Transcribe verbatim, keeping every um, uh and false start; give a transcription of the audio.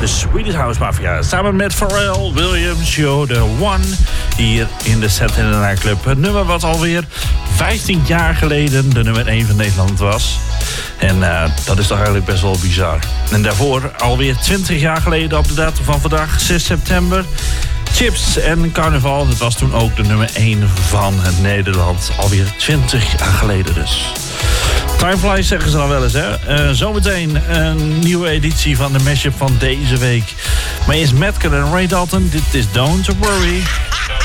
de Swedish House Mafia. Samen met Pharrell Williams, You're the One. Hier in de Saturday Night Club. Het nummer wat alweer vijftien jaar geleden de nummer één van Nederland was. En uh, dat is toch eigenlijk best wel bizar. En daarvoor alweer twintig jaar geleden op de datum van vandaag, zes september... Chips en Carnaval, dat was toen ook de nummer één van het Nederland. Alweer twintig jaar geleden dus. Time flies zeggen ze dan wel eens, hè. Uh, zometeen een nieuwe editie van de mashup van deze week. Maar eerst Madcon en Ray Dalton, dit is Don't Worry.